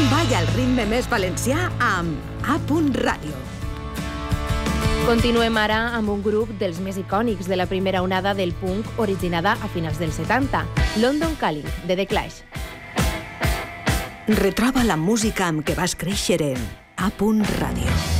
Balla al ritme més valencià amb A. Ràdio. Continuem ara amb un grup dels més icònics de la primera onada del punk originada a finals dels 70, London Calling, de The Clash. Retroba la música amb què vas créixer en A. Ràdio.